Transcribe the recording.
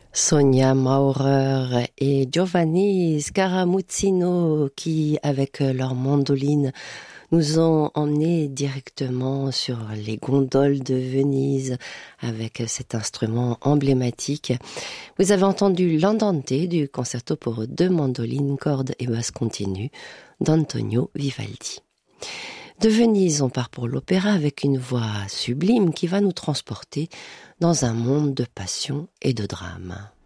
Sonia Maurer et Giovanni Scaramuzzino qui, avec leur mandoline, nous ont emmenés directement sur les gondoles de Venise avec cet instrument emblématique. Vous avez entendu l'Andante du concerto pour deux mandolines, cordes et basse continue d'Antonio Vivaldi. De Venise, on part pour l'opéra avec une voix sublime qui va nous transporter dans un monde de passion et de drame.